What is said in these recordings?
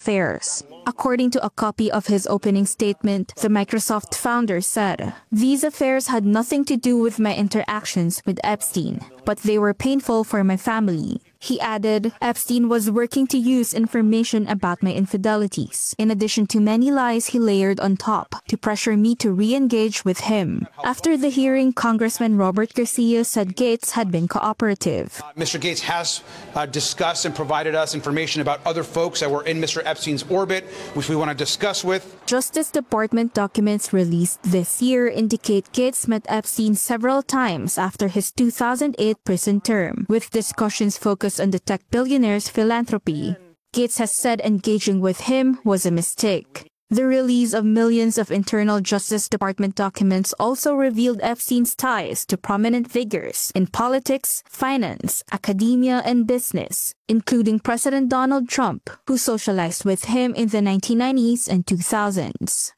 affairs. According to a copy of his opening statement, the Microsoft founder said, "These affairs had nothing to do with my interactions with Epstein, but they were painful for my family." He added, "Epstein was working to use information about my infidelities, in addition to many lies he layered on top, to pressure me to re-engage with him." After the hearing, Congressman Robert Garcia said Gates had been cooperative. Mr. Gates has discussed and provided us information about other folks that were in Mr. Epstein's orbit, which we want to discuss with. Justice Department documents released this year indicate Gates met Epstein several times after his 2008 prison term, with discussions focused on the tech billionaire's philanthropy. Gates has said engaging with him was a mistake. The release of millions of internal Justice Department documents also revealed Epstein's ties to prominent figures in politics, finance, academia, and business, including President Donald Trump, who socialized with him in the 1990s and 2000s.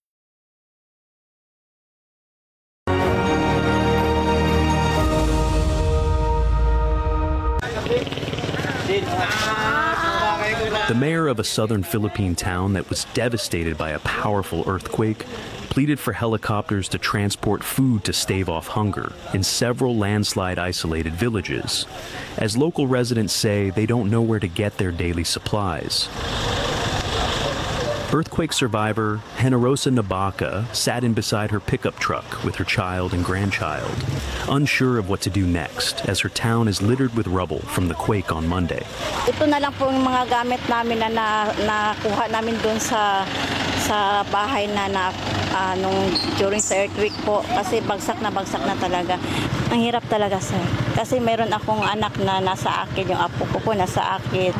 The mayor of a southern Philippine town that was devastated by a powerful earthquake pleaded for helicopters to transport food to stave off hunger in several landslide-isolated villages, as local residents say they don't know where to get their daily supplies. Earthquake survivor Generosa Nabaca sat in beside her pickup truck with her child and grandchild, unsure of what to do next as her town is littered with rubble from the quake on Monday. Ito na lang po yung mga gamit namin na nakuha namin doon sa bahay na during sa earthquake po, kasi bagsak na talaga. Ang hirap talaga, sir. Kasi meron akong anak na nasa akin, yung apo ko po nasa akin.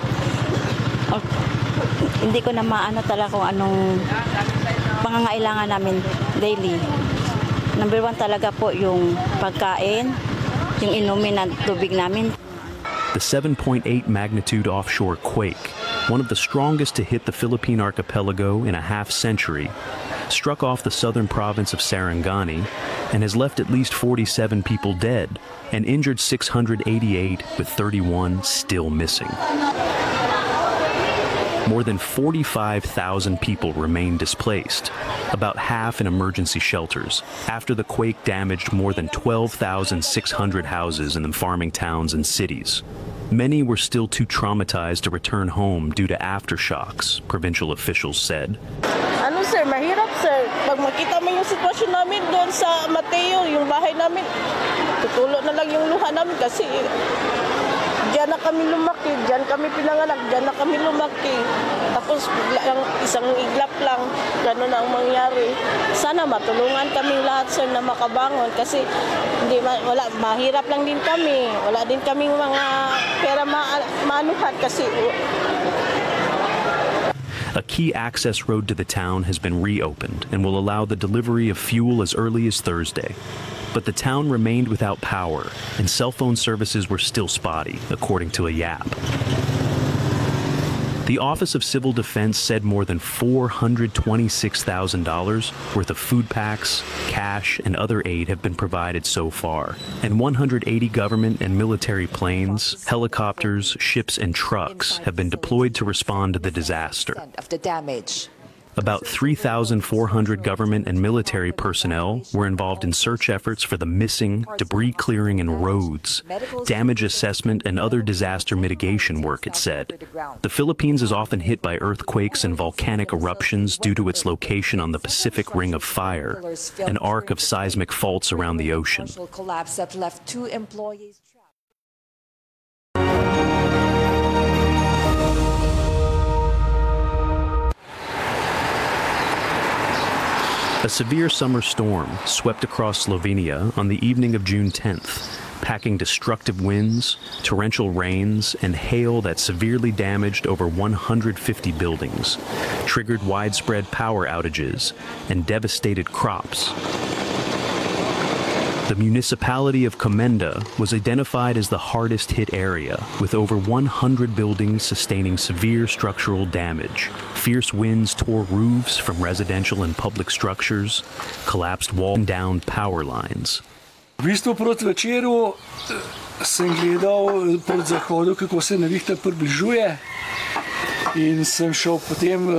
Hindi ko na maano talaga kung anong pangangailangan namin daily. Number one talaga po yung pagkain, yung inumin na tubig namin. The 7.8 magnitude offshore quake, one of the strongest to hit the Philippine archipelago in a half-century, struck off the southern province of Sarangani and has left at least 47 people dead and injured 688, with 31 still missing. More than 45,000 people remain displaced, about half in emergency shelters, after the quake damaged more than 12,600 houses in the farming towns and cities. Many were still too traumatized to return home due to aftershocks, provincial officials said. Ano sir, mahirap sir. Pag makita mo yung sitwasyon namin doon sa Mateo, yung bahay namin, tutulo na lang yung luha namin kasi diyan na kami lumaki, diyan kami pinanganak, diyan na kami lumaki. Tapos isang iglap lang, gano'n ang mangyari. Sana matulungan kami lahat sir na makabangon kasi mahirap lang din kami. Wala din kaming mga pera maanuhan kasi. A key access road to the town has been reopened and will allow the delivery of fuel as early as Thursday. But the town remained without power, and cell phone services were still spotty, according to a YAP. The Office of Civil Defense said more than $426,000 worth of food packs, cash, and other aid have been provided so far, and 180 government and military planes, helicopters, ships, and trucks have been deployed to respond to the disaster. About 3,400 government and military personnel were involved in search efforts for the missing, debris clearing and roads, damage assessment and other disaster mitigation work, it said. The Philippines is often hit by earthquakes and volcanic eruptions due to its location on the Pacific Ring of Fire, an arc of seismic faults around the ocean. A severe summer storm swept across Slovenia on the evening of June 10th, packing destructive winds, torrential rains, and hail that severely damaged over 150 buildings, triggered widespread power outages, and devastated crops. The municipality of Comenda was identified as the hardest hit area, with over 100 buildings sustaining severe structural damage. Fierce winds tore roofs from residential and public structures, collapsed walls and downed power lines. V bistvu proti večeru sem gledal proti zahodu, kako se nevihta približuje, in sem šel potem